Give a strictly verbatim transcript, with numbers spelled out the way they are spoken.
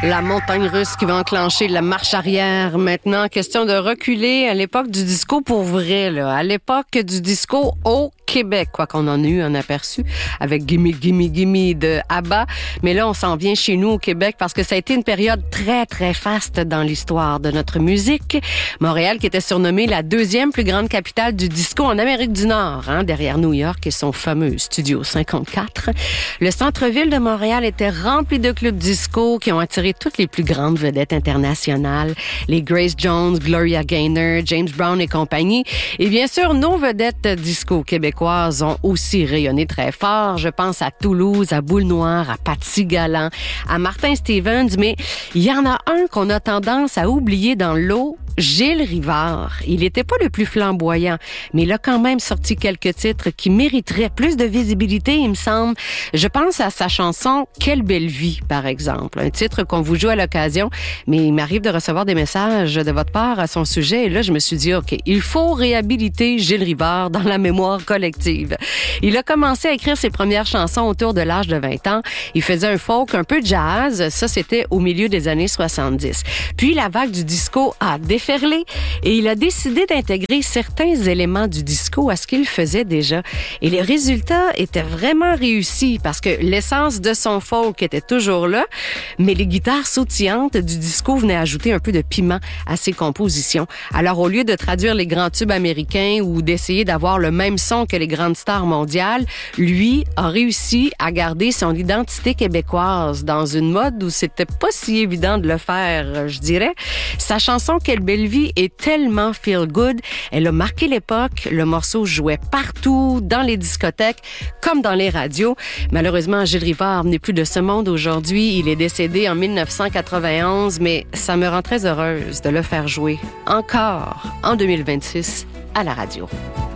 La montagne russe qui va enclencher la marche arrière. Maintenant, question de reculer à l'époque du disco pour vrai, là. À l'époque du disco au Québec, quoi qu'on en ait eu un aperçu avec Gimme, Gimme, Gimme de ABBA. Mais là, on s'en vient chez nous au Québec parce que ça a été une période très, très faste dans l'histoire de notre musique. Montréal, qui était surnommée la deuxième plus grande capitale du disco en Amérique du Nord, hein, derrière New York et son fameux Studio cinquante-quatre. Le centre-ville de Montréal était rempli de clubs disco qui ont attiré toutes les plus grandes vedettes internationales, les Grace Jones, Gloria Gaynor, James Brown et compagnie. Et bien sûr, nos vedettes disco québécoises ont aussi rayonné très fort. Je pense à Toulouse, à Boule Noire, à Patsy Galland, à Martin Stevens, mais il y en a un qu'on a tendance à oublier dans l'eau, Gilles Rivard. Il n'était pas le plus flamboyant, mais il a quand même sorti quelques titres qui mériteraient plus de visibilité, il me semble. Je pense à sa chanson « Quelle belle vie », par exemple. Un titre qu'on vous joue à l'occasion, mais il m'arrive de recevoir des messages de votre part à son sujet. Et là, je me suis dit, OK, il faut réhabiliter Gilles Rivard dans la mémoire collective. Il a commencé à écrire ses premières chansons autour de l'âge de vingt ans. Il faisait un folk, un peu jazz. Ça, c'était au milieu des années soixante-dix. Puis, la vague du disco a déferlé et il a décidé d'intégrer certains éléments du disco à ce qu'il faisait déjà. Et les résultats étaient vraiment réussis parce que l'essence de son folk était toujours là, mais les guitares sautillantes du disco venaient ajouter un peu de piment à ses compositions. Alors, au lieu de traduire les grands tubes américains ou d'essayer d'avoir le même son que les grandes stars mondiales, lui a réussi à garder son identité québécoise dans une mode où c'était pas si évident de le faire, je dirais. Sa chanson « Quelle belle vie » est tellement feel good. Elle a marqué l'époque. Le morceau jouait partout, dans les discothèques, comme dans les radios. Malheureusement, Gilles Rivard n'est plus de ce monde aujourd'hui. Il est décédé en dix-neuf cent quatre-vingt-onze, mais ça me rend très heureuse de le faire jouer encore en deux mille vingt-six à la radio.